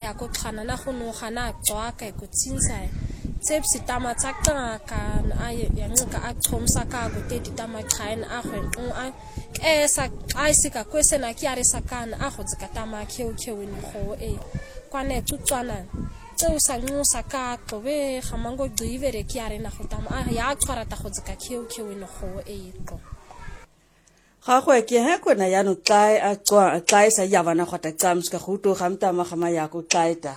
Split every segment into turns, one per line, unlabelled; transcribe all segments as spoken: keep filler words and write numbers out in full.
ya ko khana na go no gana tswa ka go tsinsa tsepsi tama tsaka ka ay yang ka achomsa ka go te tama khain a go a esa ai sika kwesena kiare sakana a go tsaka tama kheu kheu ni go e kwane tutswana tseo sa ngu saka tobe khamango duivere kiare na go tama a ya tshwara ta go tsaka kheu kheu ni go e go
ga go ke ha kona ya no tlai a tswa tlai sa ya bana gota tsamska go to gamta ma gama ya go tlaita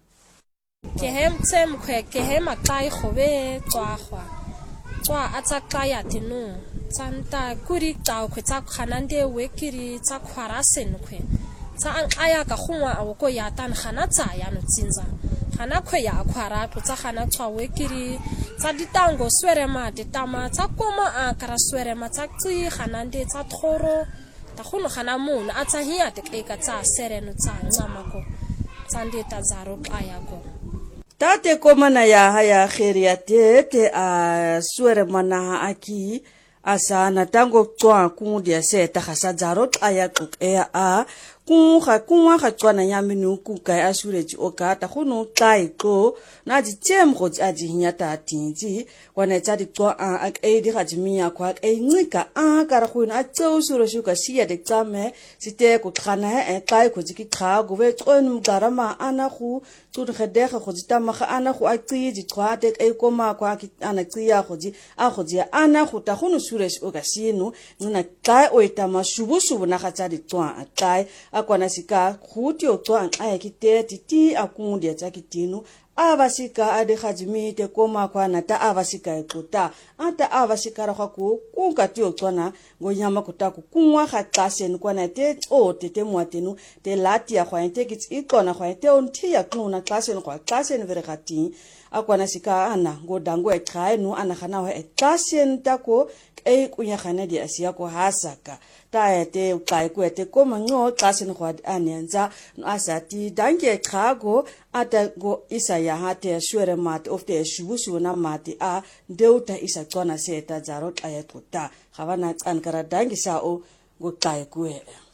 ke hem tsem kwe ke hem a tlai go be tswa gwa tswa a tsa tlaya tenu tsanta kuri tsa kwe tsa khanande we kiri tsa khwara sen kwe tsa an aya ka gongwa a go ya tan khana tsa ya no tsinza khana kwe ya khwara to tsa khana tswa we kiri tsa ditango swerema ditama tsa koma a kara swerema tsa tsi khanande tsa thoro ta khono khana mona a tsa hiya te ka tsa sereno tsa ngamako tsa ndeta zaro aya go
tate komana ya haya kheria te te a swerema na aki asana tango tswa kundi ya se ta khasa zaro aya qe a ku ga ku ga tswana ya menu ku ka a sureji o ka ta go no tlai tlo na di tsem go tsa di hinya ta tinji wana tsa di tswa a e di ga jimia kwa e ncika a ka ra go na tseo suro shu ka sia de tsame site ku khana e tlai go tsi kha go be tsone mgarama ana go tsu ge de go tsa ma ga ana go a tsi di tswa de e koma kwa ki ana tsiya go di a go di ana go ta go no sure o ka sino nna tlai o eta ma shubu shubu na ga tsa di tswa a tlai akwana sika khuti o tswa a ki te ti a kundi tsa kitino ava sika ade khajimi te koma kwana ta ava sika eqota anta ava sika ra ku kunka ti o tswana go nyama kutaku kunwa ga tlasen kwana te o te te mwatenu te lati ya khwa te kitsi iqona khwa te on thi ya kuna tlasen khwa tlasen vere gati akwana sika ana go dango e trai no ana khana wa e tlasen ta ko e kunya khana di asia ko hasaka ta te uqai ku te koma ngo tlasen khwa anenza asati dange chago ata go isa ya hate shure mat of the shubusu na mati a deuta isa tsona seta zaro aya tuta khavana tsankara dangi sao go qai ku